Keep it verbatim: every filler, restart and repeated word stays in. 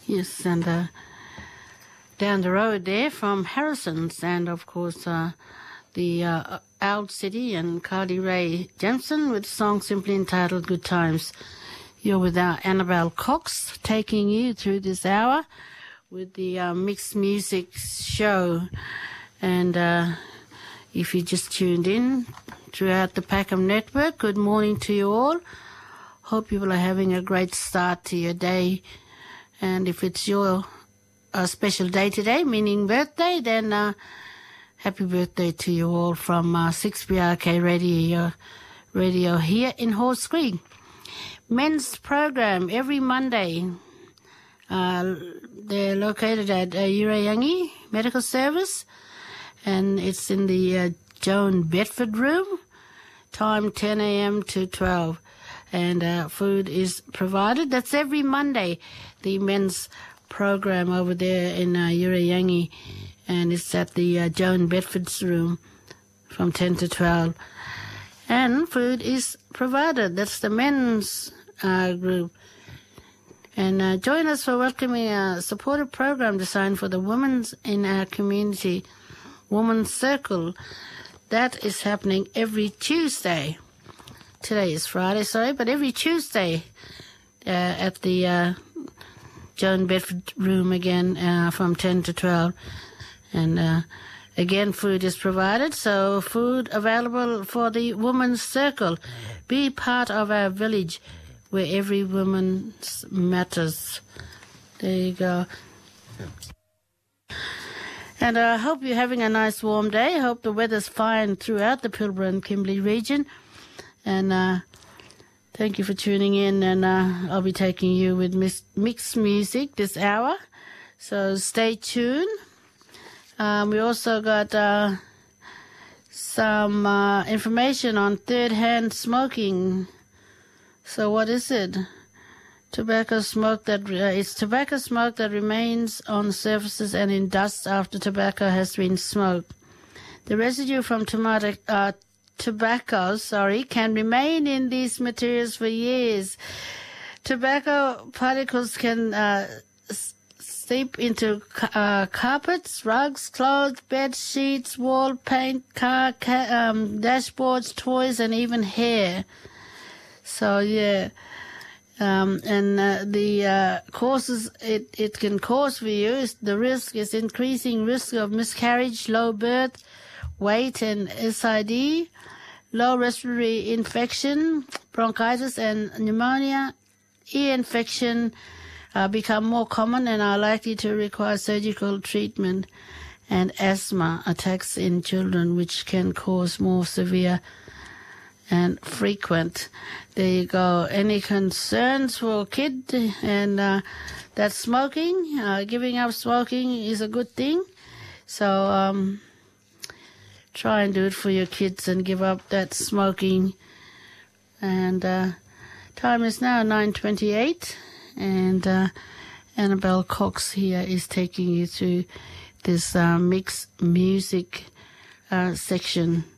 Yes, and uh, down the road there from Harrison's, and of course uh, the uh, Owl City and Carly Rae Jepsen with a song simply entitled Good Times. You're with our Annabelle Cox taking you through this hour with the uh, mixed music show. And uh, if you just tuned in throughout the Packham Network, good morning to you all. Hope you are having a great start to your day. And if it's your uh, special day today, meaning birthday, then uh, happy birthday to you all from uh, six B R K Radio, radio here in Halls Creek. Men's program every Monday. Uh, they're located at uh, Urayangi Medical Service, and it's in the uh, Joan Bedford room, time ten a.m. to twelve. And uh, food is provided. That's every Monday, the men's program over there in uh, Urayangi, and it's at the uh, Joan Bedford's room from ten to twelve. And food is provided. That's the men's uh, group. And uh, join us for welcoming a supportive program designed for the women in our community, Women's Circle. That is happening every Tuesday. Today is Friday, sorry, but every Tuesday uh, at the uh, Joan Bedford room again uh, from ten to twelve. And uh, again, food is provided, so food available for the Women's Circle. Be part of our village where every woman matters. There you go. And I hope you're having a nice warm day. I hope the weather's fine throughout the Pilbara and Kimberley region. And uh, thank you for tuning in, and uh, I'll be taking you with mis- mixed music this hour. So stay tuned. Um, we also got uh, some uh, information on third-hand smoking. So what is it? Tobacco smoke that uh, it's tobacco smoke that remains on surfaces and in dust after tobacco has been smoked. The residue from tomato, uh, tobacco, sorry, can remain in these materials for years. Tobacco particles can uh, seep into uh, carpets, rugs, clothes, bed sheets, wall paint, car, ca- um, dashboards, toys, and even hair. So yeah, um, and uh, the uh, causes it, it can cause for you is the risk is increasing risk of miscarriage, low birth weight, and S I D, low respiratory infection, bronchitis, and pneumonia. Ear infection uh, become more common and are likely to require surgical treatment, and asthma attacks in children, which can cause more severe and frequent. There you go. Any concerns for a kid? And uh, that smoking, uh, giving up smoking is a good thing. So um, try and do it for your kids and give up that smoking. And uh, time is now nine twenty-eight, and uh, Annabelle Cox here is taking you through this uh, mixed music uh, section.